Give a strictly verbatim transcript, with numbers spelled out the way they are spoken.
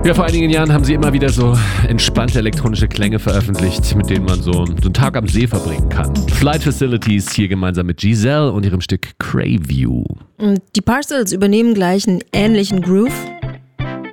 Ja, vor einigen Jahren haben sie immer wieder so entspannte elektronische Klänge veröffentlicht, mit denen man so, so einen Tag am See verbringen kann. Flight Facilities hier gemeinsam mit Giselle und ihrem Stück Crayview. Die Parcels übernehmen gleich einen ähnlichen Groove.